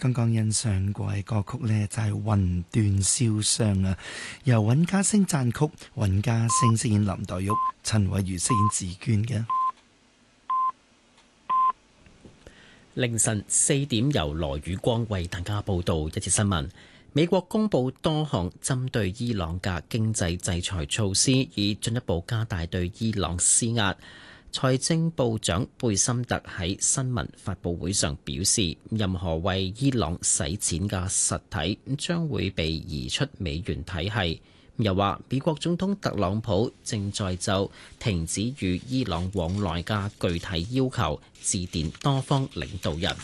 剛剛欣賞過嘅歌曲呢，就係《雲斷燒傷》啊，由尹家星撰曲，尹家星飾演林黛玉，陳慧茹飾演紫娟嘅。 凌晨4點，由羅宇光為大家報道一節新聞。美國公布多項針對伊朗嘅經濟制裁措施，以進一步加大對伊朗施壓。財政部長貝森特喺新聞發佈會上表示，任何為伊朗洗錢嘅實體將會被移出美元體系。又話美國總統特朗普正在就停止與伊朗往來嘅具體要求致電多方領導人。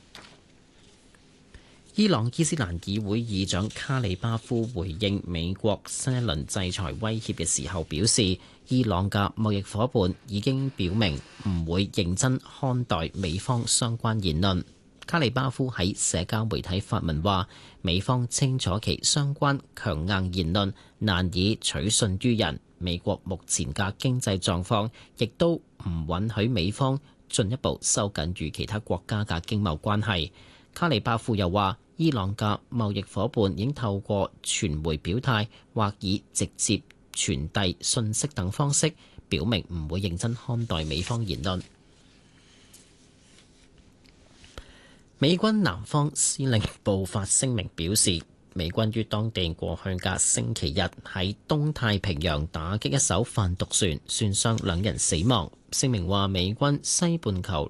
伊朗伊斯蘭議會議長卡里巴夫回應美國新一輪制裁威脅嘅時候表示，伊朗嘅貿易夥伴已經表明唔會認真看待美方相關言論。卡里巴夫喺社交媒體發文話，美方清楚其相關強硬言論難以取信於人，美國目前嘅經濟狀況亦都唔允許美方進一步收緊與其他國家嘅經貿關係。卡里巴夫又話，伊朗嘅貿易夥伴已經透過傳媒表態或以直接傳遞信息等方式，表明唔會認真看待美方言論。美軍南方司令部發聲明表示，美軍於當地過去嘅星期日喺東太平洋打擊一艘販毒船，船上2人死亡。聲明話，美軍西半球